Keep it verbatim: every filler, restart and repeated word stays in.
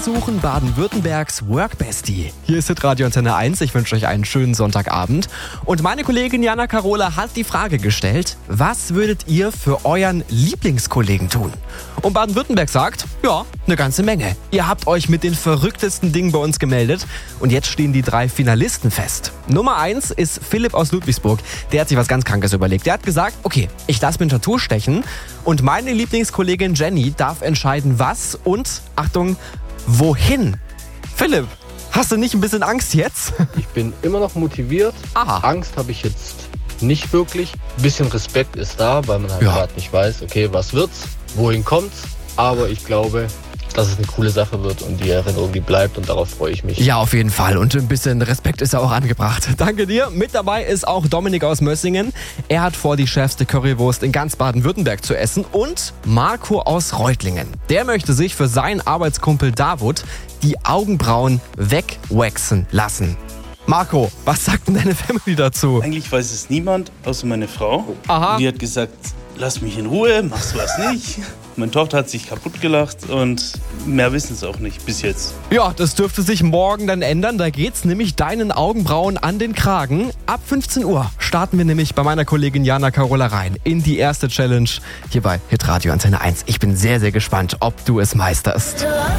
suchen Baden-Württembergs Workbestie. Hier ist Hitradio Antenne eins. Ich wünsche euch einen schönen Sonntagabend. Und meine Kollegin Jana Carola hat die Frage gestellt, was würdet ihr für euren Lieblingskollegen tun? Und Baden-Württemberg sagt, ja, eine ganze Menge. Ihr habt euch mit den verrücktesten Dingen bei uns gemeldet. Und jetzt stehen die drei Finalisten fest. Nummer eins ist Philipp aus Ludwigsburg. Der hat sich was ganz Krankes überlegt. Der hat gesagt, okay, ich lasse mir ein Tattoo stechen und meine Lieblingskollegin Jenny darf entscheiden, was und, Achtung, wohin. Philipp, hast du nicht ein bisschen Angst jetzt? Ich bin immer noch motiviert. Aha. Angst habe ich jetzt nicht wirklich. Ein bisschen Respekt ist da, weil man halt Ja. gerade nicht weiß, okay, was wird's, wohin kommt's. Aber ich glaube, dass es eine coole Sache wird und die Erinnerung, die bleibt, und darauf freue ich mich. Ja, auf jeden Fall. Und ein bisschen Respekt ist ja auch angebracht. Danke dir. Mit dabei ist auch Dominik aus Mössingen. Er hat vor, die schärfste Currywurst in ganz Baden-Württemberg zu essen. Und Marco aus Reutlingen. Der möchte sich für seinen Arbeitskumpel Davut die Augenbrauen wegwaxen lassen. Marco, was sagt denn deine Family dazu? Eigentlich weiß es niemand, außer meine Frau. Aha. Die hat gesagt, lass mich in Ruhe, mach sowas nicht. Meine Tochter hat sich kaputt gelacht und mehr wissen es auch nicht bis jetzt. Ja, das dürfte sich morgen dann ändern. Da geht's nämlich deinen Augenbrauen an den Kragen. Ab fünfzehn Uhr starten wir nämlich bei meiner Kollegin Jana Carola rein in die erste Challenge hier bei Hitradio Antenne eins. Ich bin sehr, sehr gespannt, ob du es meisterst.